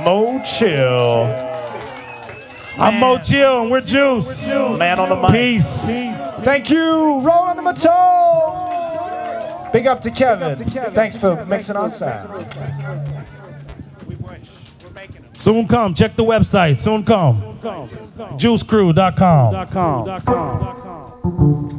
Mo Chill. I'm Mo Chill and we're Juice. Man on the mic. Peace. Thank you, Roland Matone. Big up to Kevin. Thanks for mixing our sound. Soon come. Check the website. Soon come. JuiceCrew.com.